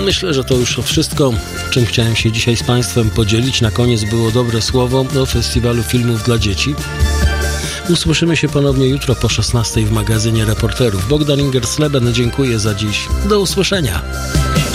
Myślę, że to już wszystko, czym chciałem się dzisiaj z Państwem podzielić. Na koniec było dobre słowo o Festiwalu Filmów dla Dzieci. Usłyszymy się ponownie jutro po 16:00 w magazynie Reporterów. Bogdan Ingersleben, dziękuję za dziś. Do usłyszenia.